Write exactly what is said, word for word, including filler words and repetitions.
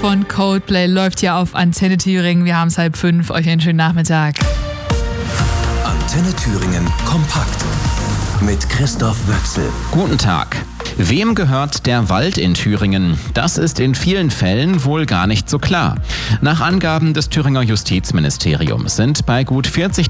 von Coldplay läuft hier auf Antenne Thüringen. Wir haben es halb fünf. Euch einen schönen Nachmittag. Antenne Thüringen kompakt mit Christoph Wöchsel. Guten Tag. Wem gehört der Wald in Thüringen? Das ist in vielen Fällen wohl gar nicht so klar. Nach Angaben des Thüringer Justizministeriums sind bei gut vierzig